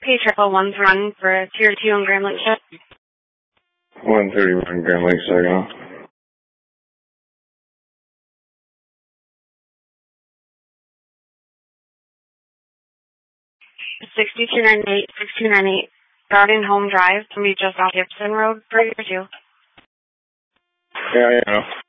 P 111's run for Tier 2 on Grand Lake Ship. 131 Grand Lake, Saginaw. 6298, Garden Home Drive, can be just off Gibson Road, 3 or 2. Yeah, yeah.